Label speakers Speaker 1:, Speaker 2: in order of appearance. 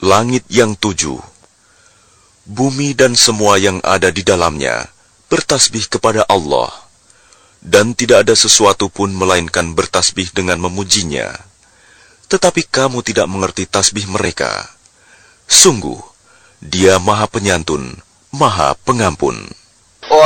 Speaker 1: Langit yang 7, bumi dan semua yang ada di dalamnya bertasbih kepada Allah, dan tidak ada sesuatu pun melainkan bertasbih dengan memujinya. Tetapi kamu tidak mengerti tasbih mereka. Sungguh, Dia Maha Penyantun, Maha Pengampun.